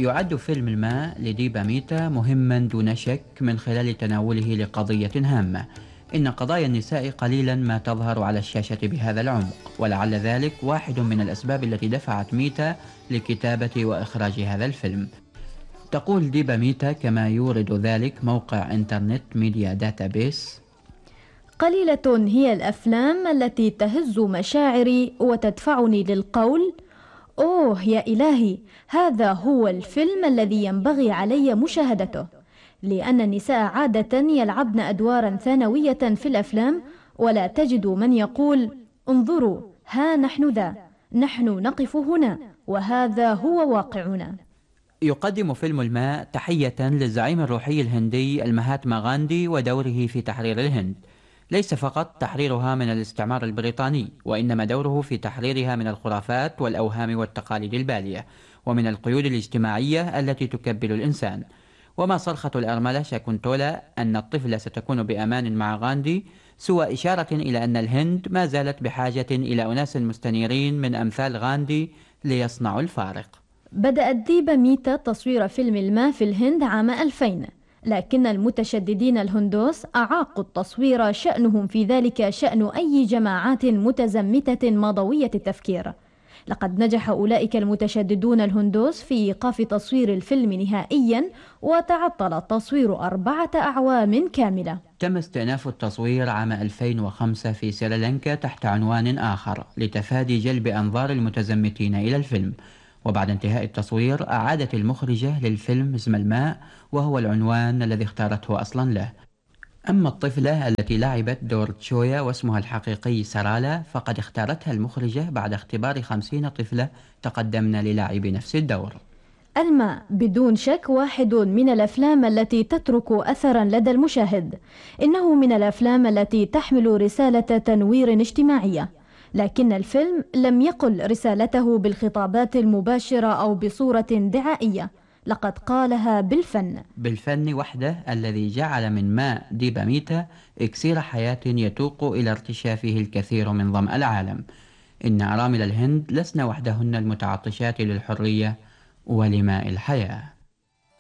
يعد فيلم الماء لديبا ميتا مهما دون شك من خلال تناوله لقضية هامة. إن قضايا النساء قليلا ما تظهر على الشاشة بهذا العمق، ولعل ذلك واحد من الأسباب التي دفعت ميتا لكتابة وإخراج هذا الفيلم. تقول ديبا ميتا كما يورد ذلك موقع إنترنت ميديا داتابيس: قليلة هي الأفلام التي تهز مشاعري وتدفعني للقول: أوه يا إلهي، هذا هو الفيلم الذي ينبغي علي مشاهدته. لأن النساء عادة يلعبن أدوارا ثانوية في الأفلام، ولا تجد من يقول: انظروا، ها نحن ذا، نحن نقف هنا، وهذا هو واقعنا. يقدم فيلم الماء تحية للزعيم الروحي الهندي المهاتما غاندي ودوره في تحرير الهند، ليس فقط تحريرها من الاستعمار البريطاني، وإنما دوره في تحريرها من الخرافات والأوهام والتقاليد البالية، ومن القيود الاجتماعية التي تكبل الإنسان. وما صرخة الأرملة شاكونتولا أن الطفلة ستكون بأمان مع غاندي سوى إشارة إلى أن الهند ما زالت بحاجة إلى أناس مستنيرين من أمثال غاندي ليصنعوا الفارق. بدأت ديبا ميتا تصوير فيلم الماء في الهند عام 2000، لكن المتشددين الهندوس أعاقوا التصوير، شأنهم في ذلك شأن أي جماعات متزمتة ماضوية التفكير. لقد نجح أولئك المتشددون الهندوس في إيقاف تصوير الفيلم نهائيا، وتعطل التصوير 4 أعوام كاملة. تم استئناف التصوير عام 2005 في سريلانكا تحت عنوان آخر لتفادي جلب أنظار المتزمتين إلى الفيلم، وبعد انتهاء التصوير أعادت المخرجة للفيلم اسم الماء، وهو العنوان الذي اختارته أصلا له. أما الطفلة التي لعبت دور تشويا واسمها الحقيقي سرالا، فقد اختارتها المخرجة بعد اختبار 50 طفلة تقدمن للعب نفس الدور. الماء بدون شك واحد من الأفلام التي تترك أثرا لدى المشاهد. إنه من الأفلام التي تحمل رسالة تنوير اجتماعية، لكن الفيلم لم يقل رسالته بالخطابات المباشرة أو بصورة دعائية، لقد قالها بالفن وحده الذي جعل من ماء ديبا ميتا إكسير حياة يتوق إلى ارتشافه الكثير من ظمأ العالم. إن أرامل الهند لسن وحدهن المتعطشات للحرية ولماء الحياة.